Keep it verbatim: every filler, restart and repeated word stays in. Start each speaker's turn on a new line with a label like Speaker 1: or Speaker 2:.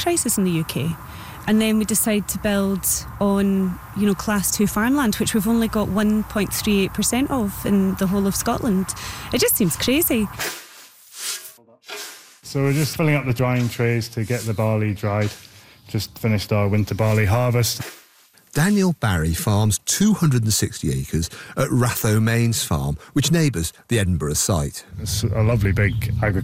Speaker 1: crisis in the U K. And then we decide to build on, you know, class two farmland, which we've only got one point three eight percent of in the whole of Scotland. It just seems crazy.
Speaker 2: So we're just filling up the drying trays to get the barley dried. Just finished our winter barley harvest.
Speaker 3: Daniel Barry farms two hundred sixty acres at Ratho Mains Farm, which neighbours the Edinburgh site.
Speaker 2: It's a lovely big agricultural